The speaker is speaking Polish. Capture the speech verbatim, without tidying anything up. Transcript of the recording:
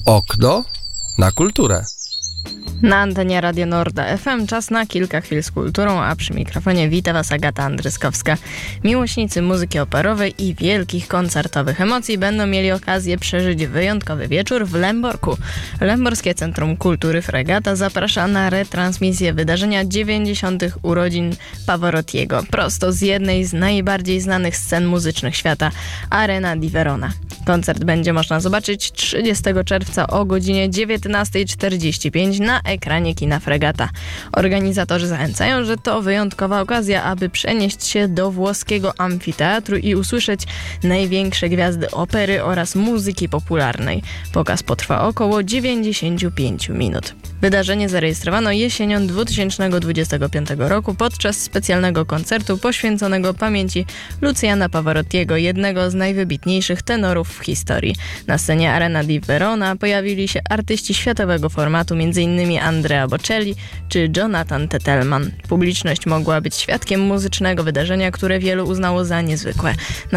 Okno na kulturę. Na antenie Radio Norda F M czas na kilka chwil z kulturą, a przy mikrofonie wita Was Agata Andryskowska. Miłośnicy muzyki operowej i wielkich koncertowych emocji będą mieli okazję przeżyć wyjątkowy wieczór w Lęborku. Lęborskie Centrum Kultury Fregata zaprasza na retransmisję wydarzenia dziewięćdziesiątych urodzin Pavarottiego, prosto z jednej z najbardziej znanych scen muzycznych świata, Arena di Verona. Koncert będzie można zobaczyć trzydziestego czerwca o godzinie dziewiętnasta czterdzieści pięć na ekranie kina Fregata. Organizatorzy zachęcają, że to wyjątkowa okazja, aby przenieść się do włoskiego amfiteatru i usłyszeć największe gwiazdy opery oraz muzyki popularnej. Pokaz potrwa około dziewięćdziesiąt pięć minut. Wydarzenie zarejestrowano jesienią dwa tysiące dwudziestego piątego roku podczas specjalnego koncertu poświęconego pamięci Luciana Pavarottiego, jednego z najwybitniejszych tenorów w historii. Na scenie Arena di Verona pojawili się artyści światowego formatu, m.in. Andrea Bocelli czy Jonathan Tettelman. Publiczność mogła być świadkiem muzycznego wydarzenia, które wielu uznało za niezwykłe.